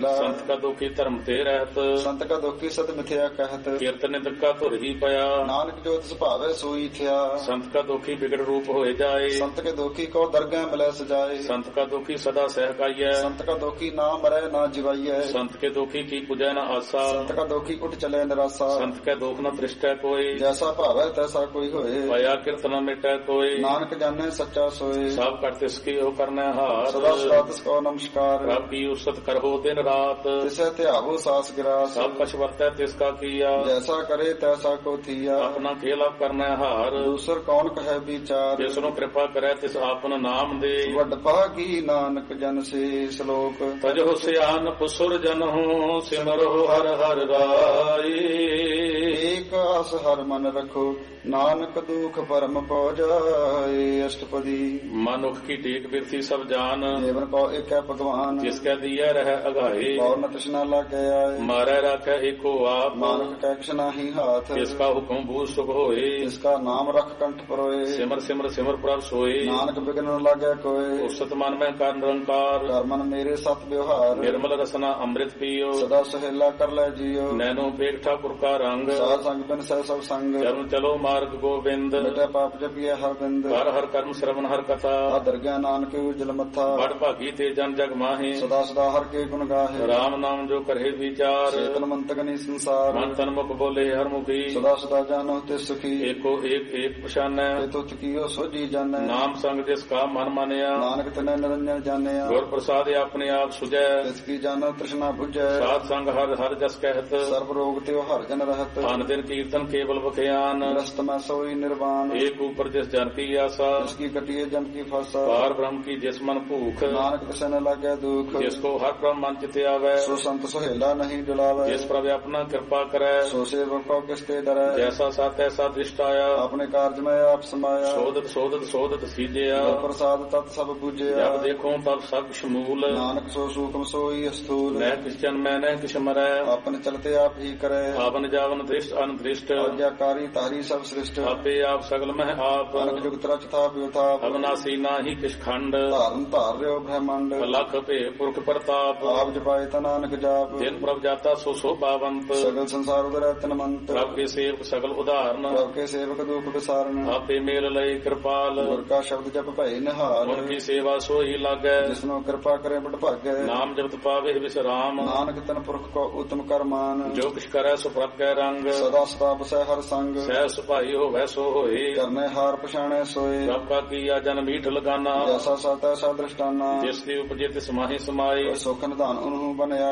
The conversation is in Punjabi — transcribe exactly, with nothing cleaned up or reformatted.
ਸੁਹੇਲਾ। ਸੰਤ ਕਾ ਦੁਖੀ ਧਰਮ ਤੇ ਰਹਿਤ, ਸੰਤ ਕਾ ਦੁਖੀ ਸਤ ਮਿਥਿਆ ਕਹਿਤ। ਕੀਰਤਨ ਨਿਤ ਕਾ ਧੁਰ ਹੀ ਪਿਆ, ਨਾਨਕ ਜੋ ਤਿਸ ਭਾਵੈ ਸੋਈ ਥਿਆ। ਸੰਤ ਕਾ ਦੁਖੀ ਬਿਗੜ ਰੂਪ ਹੋਏ ਜਾਏ, ਸੰਤ ਕੇ ਦੁਖੀ ਕੋ ਦਰਗਹਿ ਮਿਲੈ ਸਜਾਏ। ਸੰਤ ਕਾ ਦੁਖੀ ਸਦਾ ਸਹਿਕਾਈਐ, ਸੰਤ ਕਾ ਦੁਖੀ ਨਾ ਮਰੈ ਨਾ ਜਿਵਾਈਐ। ਸੰਤ ਕੇ ਦੁਖੀ ਕੀ ਪੁਜੈ ਨ ਆਸਾ, ਸੰਤ ਕਾ ਦੁਖੀ ਉਠ ਚਲੇ ਨਿਰਾਸਾ। ਸੰਤ ਕੈ ਦੁਖ ਨ ਤ੍ਰਿਸ਼ਟੈ ਕੋਈ, ਜੈਸਾ ਭਾਵੈ ਤੈਸਾ ਕੋਈ ਹੋਏ। ਭਇਆ ਕਿਰਤ ਨ ਮਿਟੈ ਕੋਈ, ਨਾਨਕ ਜਾਣੈ ਸੱਚਾ ਸੋਏ। ਸਭ ਕਰ ਤਿਸ ਕੀ ਉਹ ਕਰਨੈ ਹਾਰ, ਸਦਾ ਸਦਾ ਤਿਸ ਕੋ ਨਮਸਕਾਰ। ਰੱਬ ਕੀ ਉਸਤ ਕਰਹੁ ਦਿਨ ਰਾਤ, ਤਿਸੈ ਧਿਆਵੋ ਸਾਸ ਗਿਰਾਸ। ਸਭ ਕਛ ਵਰਤੈ ਤਿਸ ਕਾ ਕੀਆ, ਜੈਸਾ ਕਰੇ ਤੈਸਾ ਕੋ ਥੀਆ। ਆਪਣਾ ਖੇਲਾ ਕਰਨੈ ਹਾਰ, ਦੂਸਰ ਕੌਣ ਕਹੈ ਵਿਚਾਰ। ਜਿਸ ਨੂੰ ਕਿਰਪਾ ਕਰੈ ਤਿਸ ਆਪਨ ਨਾਮ ਦੇ, ਵੱਡ ਭਾਗੀ ਨਾਨਕ ਜਨ ਸੇ ਸ਼ਲੋਕ। ਤਜਹੁ ਸਿਆਨ ਪੁਸੁਰ ਜਨਹੁ, ਸਿਮਰਹੁ ਹਰਿ ਹਰਿ ਰਾਈ। ਏਕ ਆਸ ਹਰ ਮਨ ਰਖੋ, ਨਾਨਕ ਦੁਖ ਪਰਮ ਪਉ ਜਾਏ। ਅਸ਼ਟਪਦੀ। ਮਨੁਖ ਕੀ ਟੇਕ ਬਿਰਥੀ ਸਭ ਜਾਨ, ਜੀਵਨ ਕੋ ਏਕੈ ਭਗਵਾਨ। ਜਿਸ ਕੈ ਦੀਐ ਰਹਿ ਅਗਾਏ, ਔਰ ਨ ਤ੍ਰਿਸ਼ਨਾ ਲਾਗੈ ਆਏ। ਮਾਰੈ ਰਾਖੈ ਏਕੋ ਆਪ, ਨਾਨਕ ਕੈ ਕਿਛ ਨਾਹੀ ਹਾਥ। ਜਿਸ ਕਾ ਹੁਕਮ ਬੂਝ ਸੁਖ ਹੋਏ, ਜਿਸ ਕਾ ਨਾਮ ਰਖ ਕੰਠ ਪਰੋਏ। ਸਿਮਰ ਸਿਮਰ ਸਿਮਰ ਪ੍ਰਭ ਸੋਏ, ਨਾਨਕ ਬਿਗਨ ਨ ਲਾਗੈ ਕੋਏ। ਉਸਤ ਮਨ ਮੈਂ ਕਰ ਨਿਰੰਕਾਰ, ਕਰ ਮਨ ਮੇਰੇ ਸਤ ਵਿਵਹਾਰ। ਨਿਰਮਲ ਰਸਨਾ ਅੰਮ੍ਰਿਤ ਪੀਓ, ਸਦਾ ਸੁਹੇਲਾ ਕਰ ਲੈ ਜੀਓ। ਨੈਨੋ ਪੇਖ ਠਾਕੁਰ ਕਾ ਰੰਗ, ਸਾਧ ਸੰਗ ਬਿਨ ਸਹਿ ਸਭ ਸੰਗ। ਚਰਨ ਚਲੋ ਮਾਰਗ ਗੋਬਿੰਦ, ਮਿਟੈ ਪਾਪ ਜਪੀਐ ਹਰ ਬਿੰਦ। ਹਰ ਹਰ ਕਰਮ ਸਰਵਨ ਹਰ ਕਥਾ, ਆਦਰ ਗਿਆਨ ਨਾਨਕ ਉਜਲ ਮੱਥਾ। ਬੜ ਭਾਗੀ ਤੇ ਜਨ ਜਗ ਮਾਹੇ, ਸਦਾ ਸਦਾ ਹਰ ਕੇ ਗੁਣ ਗਾਹੇ। ਰਾਮ ਨਾਮ ਜੋ ਕਰੇ ਵਿਚਾਰ, ਚੇਤਨ ਮੰਤਕ ਨੀ ਸੰਸਾਰ। ਮਨ ਤਨ ਮੁਖ ਬੋਲੇ ਹਰ ਮੁਖੀ, ਸਦਾ ਸਦਾ ਜਾਣੋ ਤੇ ਸੁਖੀ। ਏਕੋ ਏਕ ਏਕ ਪਛਾਨੈ, ਤੇ ਤੁਤ ਕੀਓ ਸੋਜੀ ਜਾਣੈ। ਨਾਮ ਸੰਗ ਜਿਸ ਕਾ ਮਨ ਮਾਨਿਆ, ਨਾਨਕ ਤਨੈ ਨਿਰੰਜਨ ਜਾਣਿਆ। ਗੁਰ ਪ੍ਰਸਾਦ ਆਪਣੇ ਆਪ ਸੁਜੈ, ਤਿਸ ਕੀ ਜਾਣੋ ਤ੍ਰਿਸ਼ਨਾ ਬੁਝੈ। ਸਾਧ ਸੰਗ ਹਰ ਹਰ ਜਸ ਕਹਿਤ, ਸਰਬ ਰੋਗ ਤੇ ਹਰ ਜਨ ਰਹਤ। ਅਨ ਦਿਨ ਕੀਰਤਨ ਕੇਵਲ ਬਖਿਆਨ, ਗ੍ਰਸਤ ਮੈਂ ਸੋਈ ਨਿਰਵਾਨ। ਏਕ ਉਪਰ ਜਿਸ ਜਨ ਕੀ ਆਸਾ, ਜਿਸ ਕੀ ਕਟਿਏ ਜਮ ਕੀ ਫਾਸਾ। ਪਾਰ ਬ੍ਰਹਮ ਕੀ ਜਿਸ ਮਨ ਭੂਖ, ਨਾਨਕ ਤਿਸੈ ਨ ਲਾਗੈ ਦੁਖ। ਜਿਸ ਕੋ ਹਰ ਬ੍ਰਹਮ ਮਨ ਚਿਤ ਆਵੈ, ਸੋ ਸੰਤ ਸੁਹੇਲਾ ਨਹੀਂ ਡੁਲਾਵੈ। ਜਿਸ ਪ੍ਰਭ ਆਪਣਾ ਕਿਰਪਾ ਕਰੈ, ਸੋ ਸੇਵਕ ਕੋ ਕਿਸ ਤੇ ਡਰੈ। ਜੈਸਾ ਸਤ ਐਸਾ ਦ੍ਰਿਸ਼ਟ ਆਇਆ, ਆਪਣੇ ਕਾਰਜ ਮੈਂ ਆਪ ਸਮਾਇਆ। ਸੋਧਤ ਸੋਧਤ ਸੋਧਤ ਸੀਜਿਆ, ਗੁਰ ਪ੍ਰਸਾਦ ਤਤ ਸਭ ਬੁਝਿਆ। ਜਬ ਦੇਖੋ ਤਬ ਸਭ ਸ਼ਮੂਲ, ਨਾਨਕ ਸੋ ਸੂਖਮ ਸੋਈ ਅਸਥੂਲ। ਮੈਂ ਕਿਸ ਜਨ ਮੈਂ ਨਹਿ ਕਿਛ ਮਰੈ, ਆਪਨ ਚਲਤੇ ਆਪ ਹੀ ਕਰੈ। ਆਵਨ ਜਾਵਨ ਦ੍ਰਿਸ਼ਟ ਅਨਦ੍ਰਿਸ਼ਟ, ਆਗਿਆਕਾਰੀ ਤਾਰੀ ਸਭ ਸ੍ਰਿਸ਼ਟ। ਆਪੇ ਆਪ ਸਗਲ ਮਹਿ ਆਪ, ਅਨਕ ਜੁਗਤ ਰਚ ਥਾਪ ਵਿਥਾਪ। ਅਵਨਾਸੀ ਨਾਹੀ ਕਿਛ ਖੰਡ, ਧਾਰਨ ਧਾਰ ਰਿਓ ਬ੍ਰਹਮੰਡ। ਲਖ ਭੇ ਪੁਰਖ ਪ੍ਰਤਾਪ, ਆਪ ਜਪਾਏ ਤਾ ਨਾਨਕ ਜਾਪ। ਜਿਨ ਪ੍ਰਭ ਜਾਤਾ ਸੋ ਸੋਭਾਵੰਤ, ਸਗਲ ਸੰਸਾਰ ਉਦਰੈ ਤਨਮੰਤ। ਪ੍ਰਭ ਕੇ ਸੇਵਕ ਸਗਲ ਉਦਾਹਰਨ, ਪ੍ਰਭ ਕੇ ਸੇਵਕ ਦੁਖ ਵਿਸਾਰਨ। ਆਪੇ ਮੇਲ ਲਈ ਕਿਰਪਾਲ, ਗੁਰ ਕਾ ਸ਼ਬਦ ਜਪ ਭਏ ਨਿਹਾਲ। ਗੁਣ ਕੀ ਸੇਵਾ ਸੋਈ ਲਾਗੈ, ਜਿਸਨੂੰ ਕਿਰਪਾ ਕਰੇ ਬੜ ਭਾਗੈ। ਨਾਮ ਜਪਤ ਪਾਵੇ ਵਿਸਰਾਮ, ਨਾਨਕ ਤਨ ਪੁਰਖ ਕੋ ਉਤਮ ਕਰਮਾਨ। ਜੋ ਕਿਛ ਕਰੈ ਸੋ ਪ੍ਰਭ ਕੈ ਰੰਗ, ਸਦਾ ਸਦਾ ਬਸੈ ਹਰ ਸੰਗ। ਸਹਿ ਸੁਭਾਈ ਹੋਵੈ ਸੋ ਹੋਏ, ਕਰਨੇ ਹਾਰ ਪਛਾਣੈ ਸੋਏ। ਪ੍ਰਭ ਕਾ ਕੀਆ ਜਨ ਮੀਠ ਲਗਾਨਾ, ਜੈਸਾ ਸਤ ਐਸਾ ਦ੍ਰਿਸ਼ਟਾਨਾ। ਜਿਸ ਦੀ ਉਪਜੇ ਤਿਸ ਮਾਹੀ ਸਮਾਏ। ਸੁਖ ਨਿਧਾਨ ਉਹਨੂੰ ਬਣਿਆ